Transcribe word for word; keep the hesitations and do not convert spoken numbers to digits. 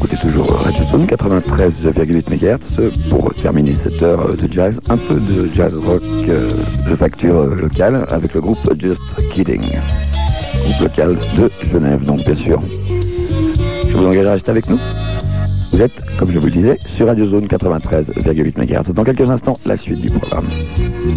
écoutez toujours Radio Zone quatre-vingt-treize virgule huit mégahertz pour terminer cette heure de jazz, un peu de jazz rock euh, de facture locale avec le groupe Just Kidding, groupe local de Genève, donc bien sûr. Je vous engage à rester avec nous. Vous êtes, comme je vous le disais, sur Radio Zone quatre-vingt-treize virgule huit mégahertz. Dans quelques instants, la suite du programme.